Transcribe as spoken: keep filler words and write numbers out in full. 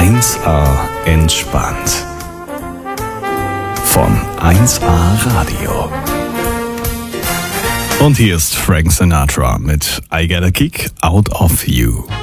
eins A entspannt. Von eins A Radio. Und hier ist Frank Sinatra mit I Get a Kick Out of You.